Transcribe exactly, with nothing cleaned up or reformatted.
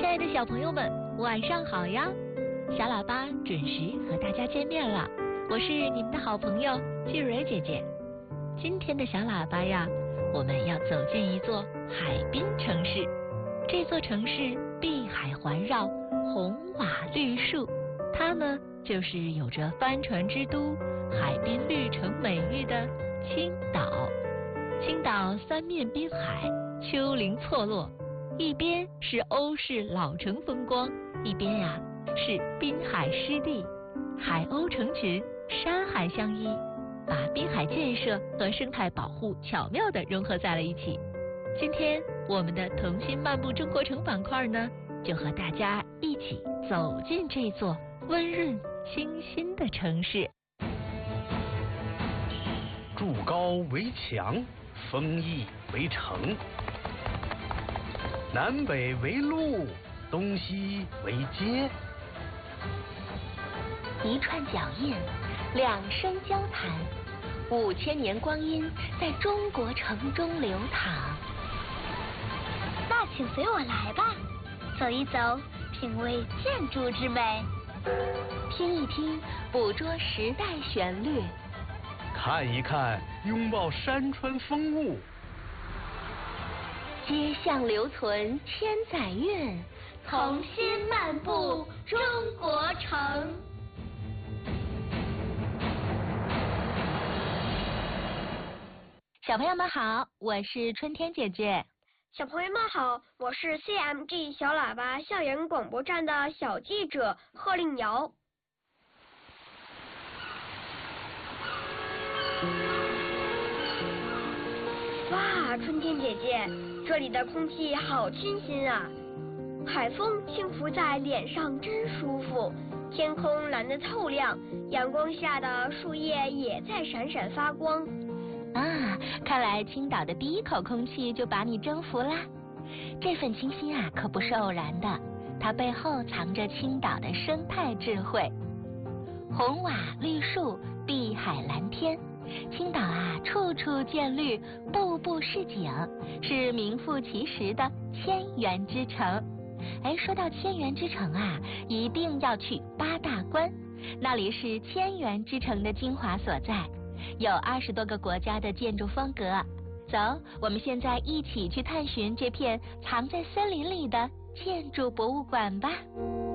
爱的小朋友们，晚上好呀！小喇叭准时和大家见面了，我是你们的好朋友季蕊姐姐。今天的小喇叭呀，我们要走进一座海滨城市。这座城市碧海环绕，红瓦绿树，它呢就是有着帆船之都、海滨绿城美誉的青岛。青岛三面滨海，丘陵错落，一边是欧式老城风光，一边呀、啊、是滨海湿地，海鸥成群，山海相依，把滨海建设和生态保护巧妙地融合在了一起。今天我们的童心漫步中国城板块呢，就和大家一起走进这座温润清新的城市。 筑高为墙，丰益为城，南北为路，东西为街。 一串脚印，两声交谈，五千年光阴在中国城中流淌。 那请随我来吧，走一走，品味建筑之美， 听一听，捕捉时代旋律， 看一看，拥抱山川风物。 街巷留存千载韵， 童心漫步中国城。 小朋友们好，我是春天姐姐。 小朋友们好，我是 C M G 小喇叭校园广播站的小记者贺令瑶。哇，春天姐姐，这里的空气好清新啊！海风轻拂在脸上真舒服，天空蓝得透亮，阳光下的树叶也在闪闪发光。 啊，看来青岛的第一口空气就把你征服啦！这份清新啊，可不是偶然的，它背后藏着青岛的生态智慧。红瓦绿树，碧海蓝天，青岛啊，处处见绿，步步是景，是名副其实的千园之城。哎，说到千园之城啊，一定要去八大关，那里是千园之城的精华所在。有二十多个国家的建筑风格，走，我们现在一起去探寻这片藏在森林里的建筑博物馆吧。